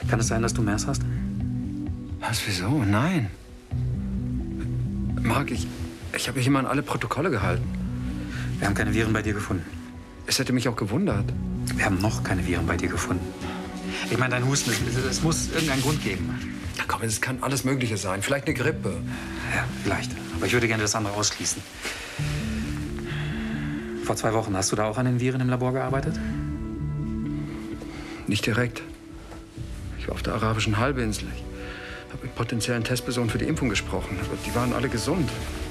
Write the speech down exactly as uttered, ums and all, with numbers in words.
Kann es sein, dass du MERS hast? Was, wieso? Nein. Marc, ich, ich habe mich immer an alle Protokolle gehalten. Wir haben keine Viren bei dir gefunden. Es hätte mich auch gewundert. Wir haben noch keine Viren bei dir gefunden. Ich meine, dein Husten, es, es muss irgendeinen Grund geben. Ja, komm, es kann alles Mögliche sein. Vielleicht eine Grippe. Ja, vielleicht. Aber ich würde gerne das andere ausschließen. Vor zwei Wochen hast du da auch an den Viren im Labor gearbeitet? Nicht direkt. Ich war auf der arabischen Halbinsel. Ich habe mit potenziellen Testpersonen für die Impfung gesprochen. Aber die waren alle gesund.